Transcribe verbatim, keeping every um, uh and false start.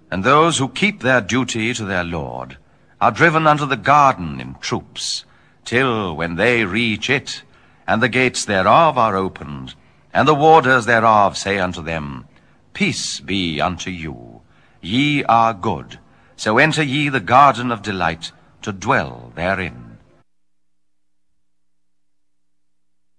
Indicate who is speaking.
Speaker 1: And those who keep their duty to their lord are driven unto the garden in troops, till when they reach it, and the gates thereof are opened, and the warders thereof say unto them, Peace be unto you, ye are good, so enter ye the garden of delight, to dwell therein.